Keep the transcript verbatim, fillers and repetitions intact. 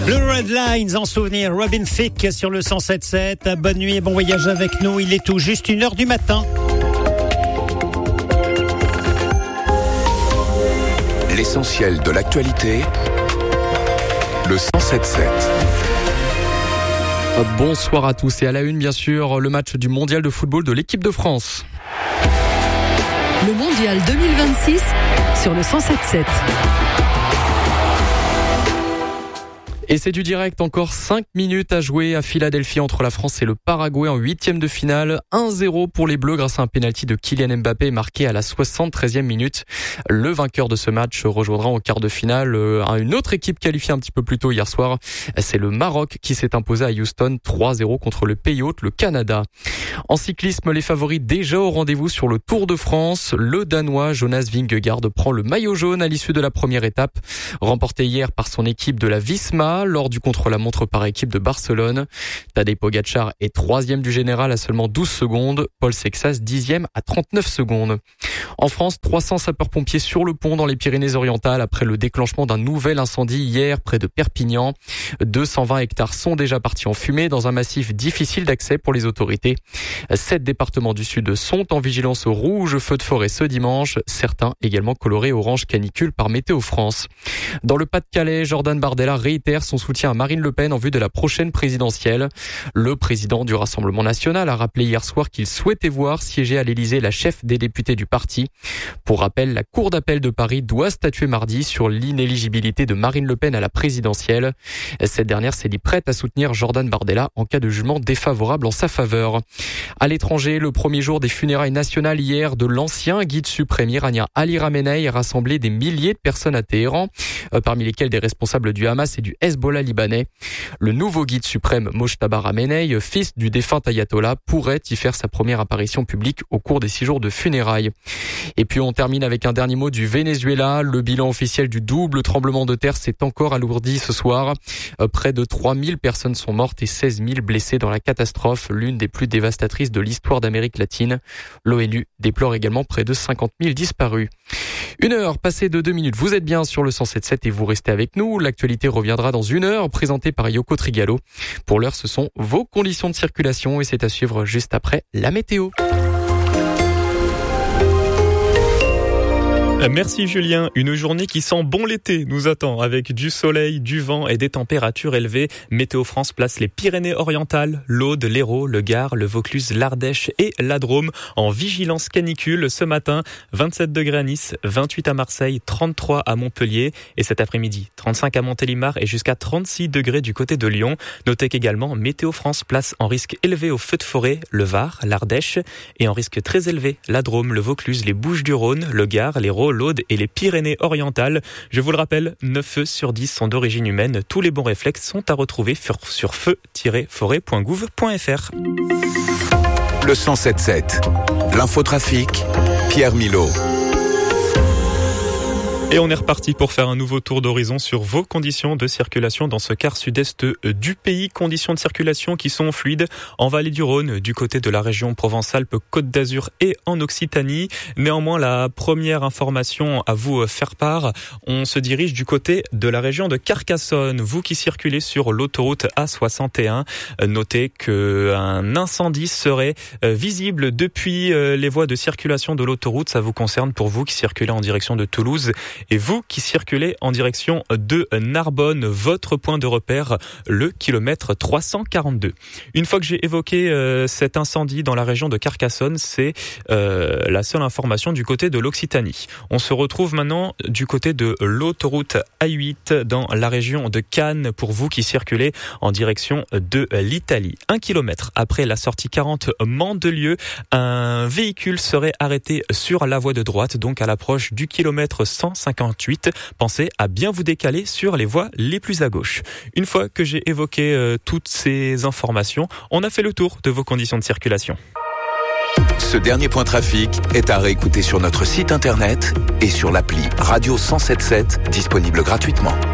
Blue Red Lines en souvenir, Robin Thicke sur le cent sept sept. Bonne nuit et bon voyage avec nous. Il est tout juste une heure du matin. L'essentiel de l'actualité, le cent sept sept. Bonsoir à tous et à la une bien sûr, le match du mondial de football de l'équipe de France. Le mondial deux mille vingt-six sur le cent sept sept. Et c'est du direct, encore cinq minutes à jouer à Philadelphie entre la France et le Paraguay en huitième de finale. un zéro pour les Bleus grâce à un pénalty de Kylian Mbappé marqué à la soixante-treizième minute. Le vainqueur de ce match rejoindra en quart de finale une autre équipe qualifiée un petit peu plus tôt hier soir. C'est le Maroc qui s'est imposé à Houston trois zéro contre le pays hôte, le Canada. En cyclisme, les favoris déjà au rendez-vous sur le Tour de France. Le Danois Jonas Vingegaard prend le maillot jaune à l'issue de la première étape, remporté hier par son équipe de la Visma lors du contre-la-montre par équipe de Barcelone. Tadej Pogačar est troisième du général à seulement douze secondes. Paul Sexas dixième à trente-neuf secondes. En France, trois cents sapeurs-pompiers sur le pont dans les Pyrénées-Orientales après le déclenchement d'un nouvel incendie hier près de Perpignan. deux cent vingt hectares sont déjà partis en fumée dans un massif difficile d'accès pour les autorités. Sept départements du sud sont en vigilance rouge feu de forêt ce dimanche, certains également colorés orange canicule par Météo France. Dans le Pas-de-Calais, Jordan Bardella réitère son soutien à Marine Le Pen en vue de la prochaine présidentielle. Le président du Rassemblement national a rappelé hier soir qu'il souhaitait voir siéger à l'Élysée la chef des députés du parti. Pour rappel, la Cour d'appel de Paris doit statuer mardi sur l'inéligibilité de Marine Le Pen à la présidentielle. Cette dernière s'est dit prête à soutenir Jordan Bardella en cas de jugement défavorable en sa faveur. À l'étranger, le premier jour des funérailles nationales hier de l'ancien guide suprême iranien Ali Khamenei a rassemblé des milliers de personnes à Téhéran, parmi lesquels des responsables du Hamas et du Hezbollah libanais. Le nouveau guide suprême Mojtaba Khamenei, fils du défunt ayatollah, pourrait y faire sa première apparition publique au cours des six jours de funérailles. Et puis on termine avec un dernier mot du Venezuela. Le bilan officiel du double tremblement de terre s'est encore alourdi ce soir. Près de trois mille personnes sont mortes et seize mille blessées dans la catastrophe, l'une des plus dévastatrices de l'histoire d'Amérique latine. L'ONU déplore également près de cinquante mille disparus. Une heure passée de deux minutes, vous êtes bien sur le cent sept sept et vous restez avec nous. L'actualité reviendra dans une heure, présentée par Yoko Trigalo. Pour l'heure, ce sont vos conditions de circulation et c'est à suivre juste après la météo. Merci Julien. Une journée qui sent bon l'été nous attend avec du soleil, du vent et des températures élevées. Météo France place les Pyrénées-Orientales, l'Aude, l'Hérault, le Gard, le Vaucluse, l'Ardèche et la Drôme en vigilance canicule ce matin. vingt-sept degrés à Nice, vingt-huit à Marseille, trente-trois à Montpellier et cet après-midi trente-cinq à Montélimar et jusqu'à trente-six degrés du côté de Lyon. Notez qu'également Météo France place en risque élevé au feu de forêt le Var, l'Ardèche et en risque très élevé la Drôme, le Vaucluse, les Bouches-du-Rhône, le Gard, l'Hérault, l'Aude et les Pyrénées-Orientales. Je vous le rappelle, neuf feux sur dix sont d'origine humaine. Tous les bons réflexes sont à retrouver sur feu tiret forêt point gouv point f r. Le cent sept sept, l'infotrafic, Pierre Milot. Et on est reparti pour faire un nouveau tour d'horizon sur vos conditions de circulation dans ce quart sud-est du pays. Conditions de circulation qui sont fluides en vallée du Rhône, du côté de la région Provence-Alpes-Côte d'Azur et en Occitanie. Néanmoins, la première information à vous faire part, on se dirige du côté de la région de Carcassonne. Vous qui circulez sur l'autoroute A soixante et un, notez qu'un incendie serait visible depuis les voies de circulation de l'autoroute. Ça vous concerne pour vous qui circulez en direction de Toulouse. Et vous qui circulez en direction de Narbonne, votre point de repère, le kilomètre trois cent quarante-deux. Une fois que j'ai évoqué euh, cet incendie dans la région de Carcassonne, c'est euh, la seule information du côté de l'Occitanie. On se retrouve maintenant du côté de l'autoroute A huit dans la région de Cannes pour vous qui circulez en direction de l'Italie. Un kilomètre après la sortie quarante Mandelieu, un véhicule serait arrêté sur la voie de droite, donc à l'approche du kilomètre cent cinquante-huit. Pensez à bien vous décaler sur les voies les plus à gauche. Une fois que j'ai évoqué euh, toutes ces informations, on a fait le tour de vos conditions de circulation. Ce dernier point trafic est à réécouter sur notre site internet et sur l'appli Radio cent soixante-dix-sept, disponible gratuitement.